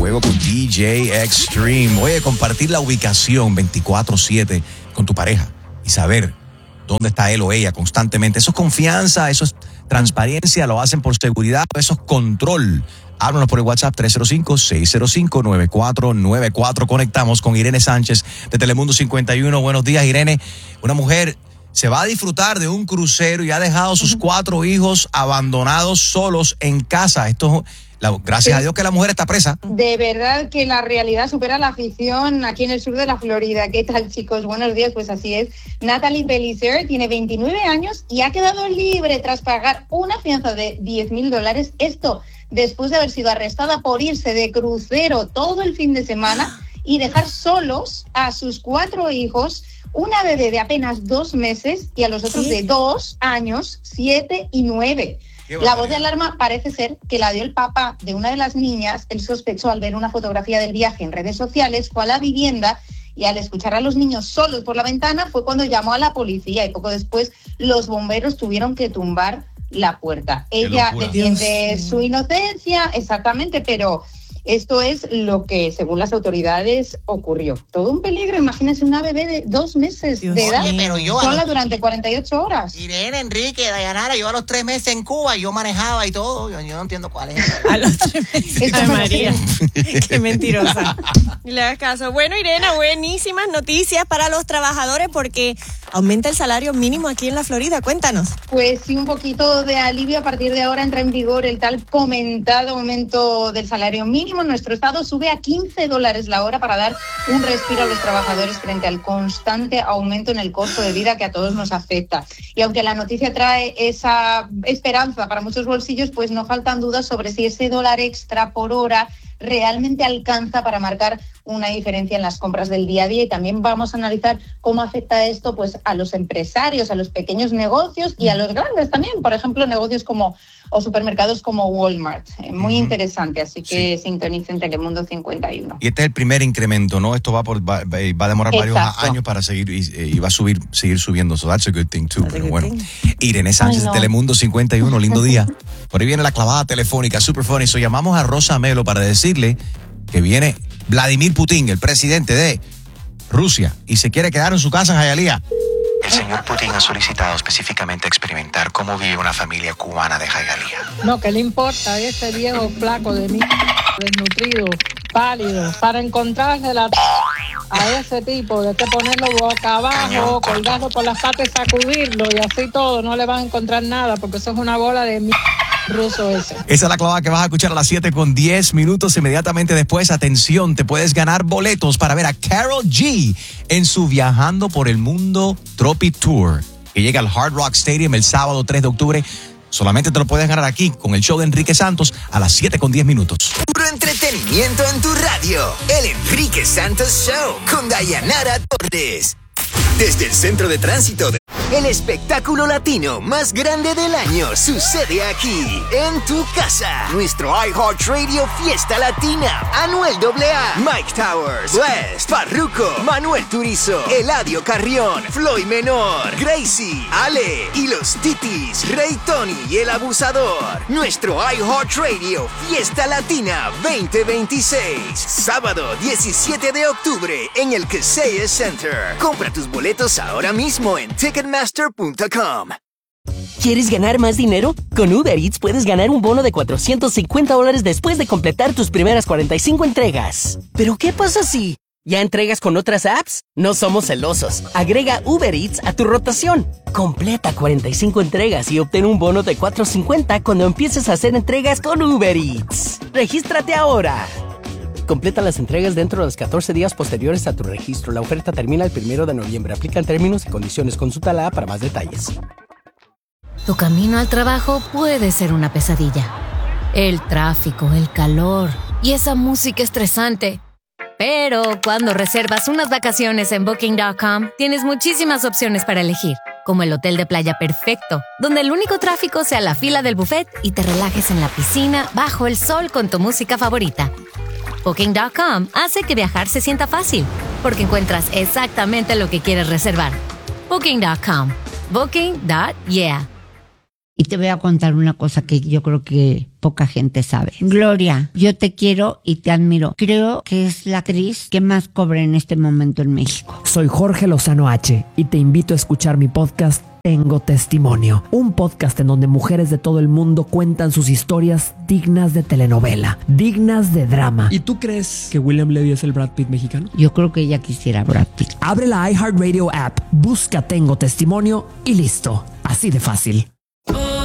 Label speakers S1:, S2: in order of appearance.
S1: juego con DJ Extreme. Oye, compartir la ubicación 24/7 con tu pareja y saber dónde está él o ella constantemente. Eso es confianza, eso es transparencia, lo hacen por seguridad, eso es control. Háblanos por el WhatsApp 305-605-9494. Conectamos con Irene Sánchez de Telemundo 51. Buenos días, Irene. Una mujer se va a disfrutar de un crucero y ha dejado sus 4 hijos abandonados solos en casa. Gracias a Dios que la mujer está presa.
S2: De verdad que la realidad supera la ficción aquí en el sur de la Florida. ¿Qué tal, chicos? Buenos días, pues así es. Natalie Pellicer tiene 29 años y ha quedado libre tras pagar una fianza de $10,000. Esto después de haber sido arrestada por irse de crucero todo el fin de semana y dejar solos a sus 4 hijos, una bebé de apenas 2 meses y a los otros de 2 años, 7 y 9. La voz de alarma parece ser que la dio el papá de una de las niñas. Él sospechó al ver una fotografía del viaje en redes sociales, fue a la vivienda y al escuchar a los niños solos por la ventana fue cuando llamó a la policía y poco después los bomberos tuvieron que tumbar la puerta. Ella defiende su inocencia, exactamente, pero esto es lo que, según las autoridades, ocurrió. Todo un peligro. Imagínense una bebé de 2 meses de edad, sola durante 48 horas.
S3: Irene, Enrique, Dayanara, yo a los 3 meses en Cuba, yo manejaba y todo. Yo no entiendo cuál es.
S4: A los 3 meses. Ay, María, qué mentirosa. Y le das caso. Bueno, Irene, buenísimas noticias para los trabajadores porque aumenta el salario mínimo aquí en la Florida. Cuéntanos.
S2: Pues sí, un poquito de alivio. A partir de ahora entra en vigor el tal comentado aumento del salario mínimo. Nuestro estado sube a $15 la hora para dar un respiro a los trabajadores frente al constante aumento en el costo de vida que a todos nos afecta. Y aunque la noticia trae esa esperanza para muchos bolsillos, pues no faltan dudas sobre si ese dólar extra por hora realmente alcanza para marcar una diferencia en las compras del día a día. Y también vamos a analizar cómo afecta esto pues a los empresarios, a los pequeños negocios y a los grandes también, por ejemplo, negocios o supermercados como Walmart. Muy interesante, así que sintonicen Telemundo 51.
S1: Y este es el primer incremento, ¿no? Esto va a demorar varios años para seguir y va a seguir subiendo. So that's a good thing too. Pero bueno, Irene Sánchez de Telemundo 51, lindo día. Por ahí viene la clavada telefónica, super funny. So llamamos a Rosa Melo para decirle que viene Vladimir Putin, el presidente de Rusia, y se quiere quedar en su casa en Hialeah.
S5: El señor Putin ha solicitado específicamente experimentar cómo vive una familia cubana de Hialeah.
S6: No, ¿qué le importa a ese viejo flaco de mí, desnutrido, pálido, para encontrarse a ese tipo? De que ponerlo boca abajo, colgarlo por las patas, sacudirlo y así todo, no le van a encontrar nada porque eso es una bola de ruso ese.
S1: Esa es la clavada que vas a escuchar a las 7:10. Inmediatamente después, atención, te puedes ganar boletos para ver a Karol G en su Viajando por el Mundo Tropic Tour, que llega al Hard Rock Stadium el sábado 3 de octubre. Solamente te lo puedes ganar aquí con el show de Enrique Santos a las 7:10.
S7: Puro entretenimiento en tu radio. El Enrique Santos Show con Dayanara Torres. Desde el centro de tránsito el espectáculo latino más grande del año sucede aquí, en tu casa. Nuestro iHeartRadio Fiesta Latina. Anuel AA, Mike Towers, Bless, Farruko, Manuel Turizo, Eladio Carrión, Floyd Menor, Gracie, Ale y los Titis, Rey Tony y el Abusador. Nuestro iHeartRadio Fiesta Latina 2026. Sábado 17 de octubre en el Kaseya Center. Compra tus boletos ahora mismo en Ticketmaster.com.
S8: ¿Quieres ganar más dinero? Con Uber Eats puedes ganar un bono de $450 después de completar tus primeras 45 entregas. ¿Pero qué pasa si ya entregas con otras apps? No somos celosos. Agrega Uber Eats a tu rotación. Completa 45 entregas y obtén un bono de $450 cuando empieces a hacer entregas con Uber Eats. ¡Regístrate ahora! Completa las entregas dentro de los 14 días posteriores a tu registro. La oferta termina el 1 de noviembre. Aplican términos y condiciones. Consulta la app para más detalles.
S9: Tu camino al trabajo puede ser una pesadilla. El tráfico, el calor y esa música estresante. Pero cuando reservas unas vacaciones en Booking.com, tienes muchísimas opciones para elegir. Como el hotel de playa perfecto, donde el único tráfico sea la fila del buffet y te relajes en la piscina bajo el sol con tu música favorita. Booking.com hace que viajar se sienta fácil, porque encuentras exactamente lo que quieres reservar. Booking.com. Booking.yeah.
S10: Y te voy a contar una cosa que yo creo que poca gente sabe. Gloria, yo te quiero y te admiro. Creo que es la actriz que más cobra en este momento en México.
S11: Soy Jorge Lozano H y te invito a escuchar mi podcast Tengo Testimonio, un podcast en donde mujeres de todo el mundo cuentan sus historias dignas de telenovela, dignas de drama.
S12: ¿Y tú crees que William Levy es el Brad Pitt mexicano?
S10: Yo creo que ella quisiera Brad Pitt.
S11: Abre la iHeartRadio app, busca Tengo Testimonio y listo. Así de fácil.